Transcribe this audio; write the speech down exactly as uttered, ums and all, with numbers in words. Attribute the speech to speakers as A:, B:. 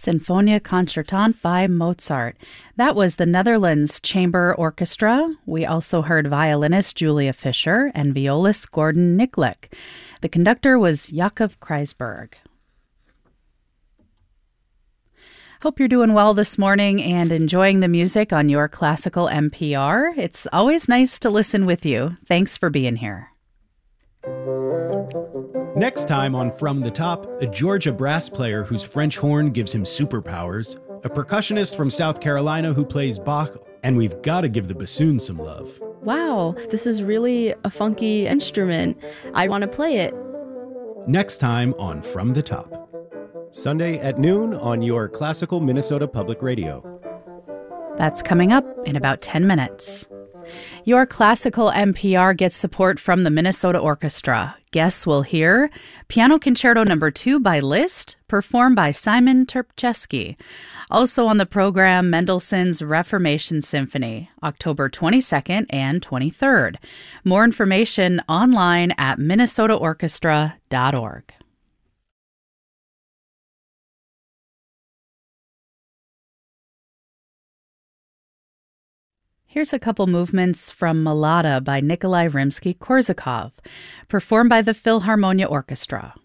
A: Sinfonia Concertante by Mozart. That was the Netherlands Chamber Orchestra. We also heard violinist Julia Fischer and violist Gordon Niklic. The conductor was Jakob Kreisberg. Hope you're doing well this morning and enjoying the music on your classical N P R. It's always nice to listen with you. Thanks for being here.
B: Next time on From the Top, a Georgia brass player whose French horn gives him superpowers, a percussionist from South Carolina who plays Bach, and we've got to give the bassoon some love.
C: Wow, this is really a funky instrument. I want to play it.
B: Next time on From the Top.
D: Sunday at noon on your classical Minnesota Public Radio.
A: That's coming up in about ten minutes. Your classical N P R gets support from the Minnesota Orchestra. Guests will hear Piano Concerto Number two by Liszt, performed by Simon Terpcheski. Also on the program, Mendelssohn's Reformation Symphony, October twenty-second and twenty-third. More information online at minnesota orchestra dot org. Here's a couple movements from Malada by Nikolai Rimsky-Korsakov, performed by the Philharmonia Orchestra.